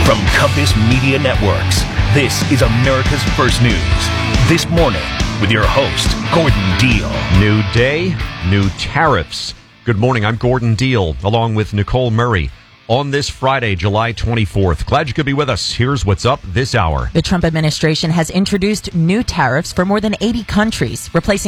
From Compass Media Networks, this is America's First News. This morning, with your host, Gordon Deal. New day, new tariffs. Good morning, I'm Gordon Deal, along with Nicole Murray. On this Friday, July 24th. Glad you could be with us. Here's what's up this hour. The Trump administration has introduced new tariffs for more than 80 countries, replacing